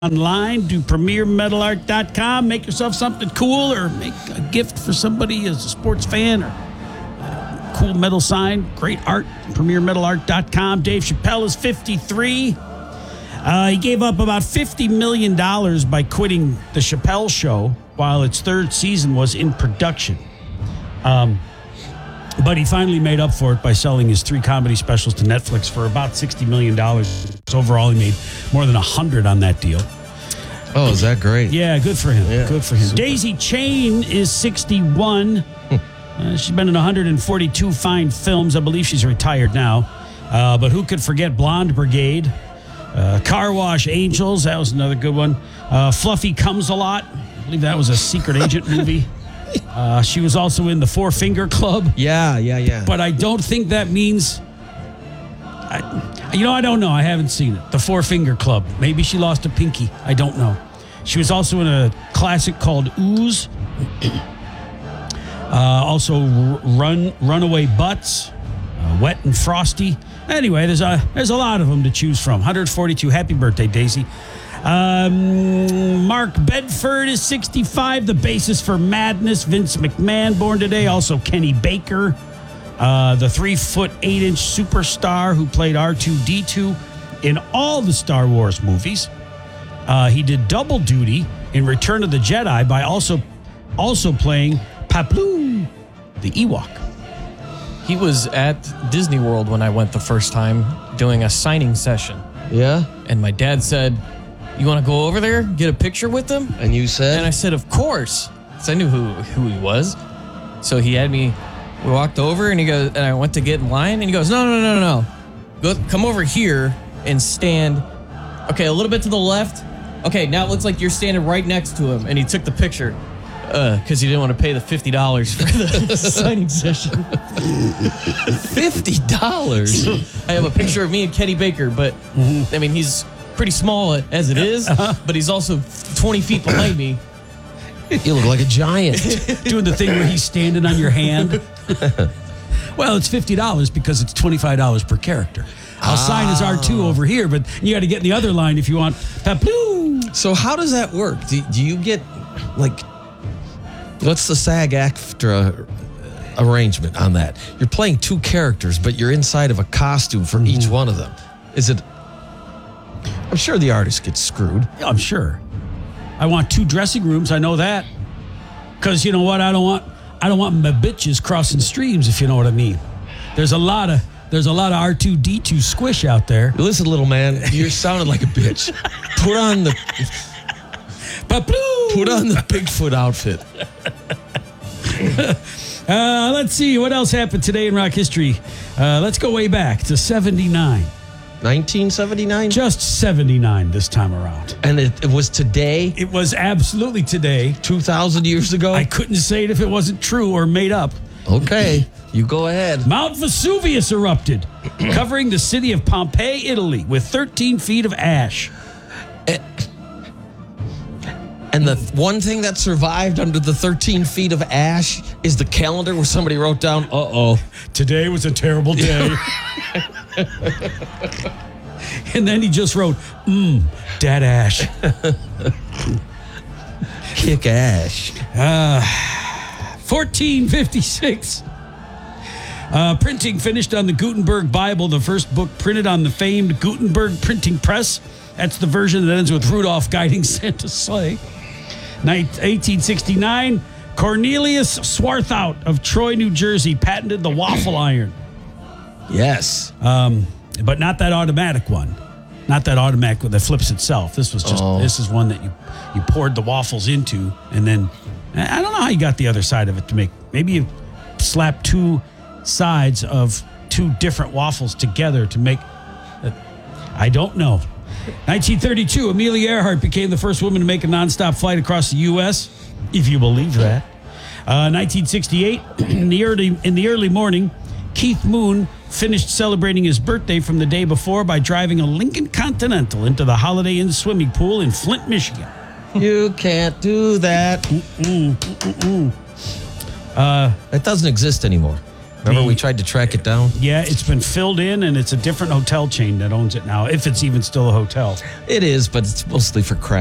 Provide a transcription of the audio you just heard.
online. Do premiermetalart.com. Make yourself something cool or make a gift for somebody as a sports fan or cool metal sign. Great art. Premiermetalart.com. Dave Chappelle is 53. He gave up about $50 million by quitting the Chappelle Show while its third season was in production. But he finally made up for it by selling his 3 comedy specials to Netflix for about $60 million. Overall, he made more than $100 on that deal. Oh, is that great? Yeah, good for him. Yeah, good for him. super. Daisy Chain is 61. She's been in 142 fine films. I believe she's retired now. But who could forget Blonde Brigade? Car Wash Angels. That was another good one. Fluffy Comes a Lot. I believe that was a secret agent movie. She was also in the Four Finger Club. Yeah. But I don't think that means... I don't know. I haven't seen it. The Four Finger Club. Maybe she lost a pinky. I don't know. She was also in a classic called Ooze. Also Runaway Butts. Wet and Frosty. Anyway, there's a lot of them to choose from. 142. Happy birthday, Daisy. Mark Bedford is 65, the bassist for Madness. Vince McMahon, born today. Also Kenny Baker, the 3-foot 8-inch superstar who played R2-D2 in all the Star Wars movies. He did double duty in Return of the Jedi by also playing Paploo, the Ewok. He was at Disney World when I went the first time doing a signing session. Yeah? And my dad said, "You want to go over there, get a picture with him?" And you said? And I said, "Of course." So I knew who he was. So he had me, we walked over and he goes, and I went to get in line and he goes, No. Come over here and stand. Okay, a little bit to the left. Okay, now it looks like you're standing right next to him. And he took the picture because he didn't want to pay the $50 for the signing session. $50? I have a picture of me and Kenny Baker, but I mean, he's pretty small as it is, but he's also 20 feet behind me. You look like a giant. Doing the thing where he's standing on your hand. Well, it's $50 because it's $25 per character. I'll sign as R2 over here, but you got to get in the other line if you want Paploo. So how does that work? Do you get, what's the SAG-AFTRA arrangement on that? You're playing 2 characters, but you're inside of a costume for each one of them. Is it... I'm sure the artist gets screwed. Yeah, I'm sure. I want 2 dressing rooms. I know that. Because you know what? I don't want my bitches crossing streams, if you know what I mean. There's a lot of R2-D2 squish out there. Listen, little man, you're sounding like a bitch. Put on the Bigfoot outfit. Let's see what else happened today in rock history. Let's go way back to 79. 1979? Just 79 this time around. And it was today? It was absolutely today. 2,000 years ago? I couldn't say it if it wasn't true or made up. Okay, you go ahead. Mount Vesuvius erupted, covering the city of Pompeii, Italy, with 13 feet of ash. And the one thing that survived under the 13 feet of ash is the calendar where somebody wrote down, today was a terrible day. And then he just wrote, dad ash. Kick ash. 1456. Printing finished on the Gutenberg Bible, the first book printed on the famed Gutenberg printing press. That's the version that ends with Rudolph guiding Santa's sleigh. 1869, Cornelius Swarthout of Troy, New Jersey, patented the waffle iron. Yes. But not that automatic one. Not that automatic that flips itself. This was just This is one that you poured the waffles into, and then I don't know how you got the other side of it to make. Maybe you slapped 2 sides of 2 different waffles together to make. I don't know. 1932, Amelia Earhart became the first woman to make a nonstop flight across the U.S., if you believe that. 1968, in the early morning, Keith Moon finished celebrating his birthday from the day before by driving a Lincoln Continental into the Holiday Inn swimming pool in Flint, Michigan. You can't do that. It doesn't exist anymore. Remember we tried to track it down? Yeah, it's been filled in, and it's a different hotel chain that owns it now, if it's even still a hotel. It is, but it's mostly for crack